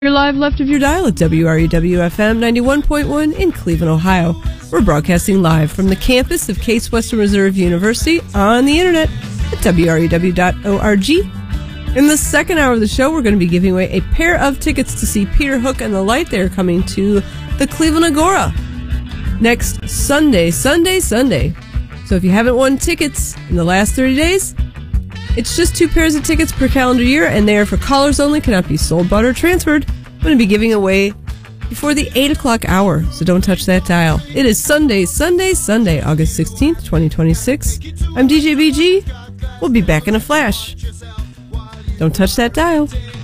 You're live left of your dial at WRUW-FM 91.1 in Cleveland, Ohio. We're broadcasting live from the campus of Case Western Reserve University on the internet at WRUW.org. In the second hour of the show, we're going to be giving away a pair of tickets to see Peter Hook and the Light. They're coming to the Cleveland Agora next Sunday. So if you haven't won tickets in the last 30 days, it's just 2 pairs of tickets per calendar year, and they are for callers only, cannot be sold, bought, or transferred. I'm going to be giving away before the 8 o'clock hour, so don't touch that dial. It is Sunday, August 16th, 2026. I'm DJ BG. We'll be back in a flash. Don't touch that dial.